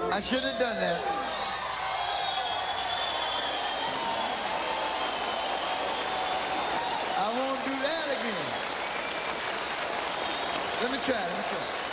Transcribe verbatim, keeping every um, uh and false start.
I should have done that. I won't do that again. Let me try, let me try.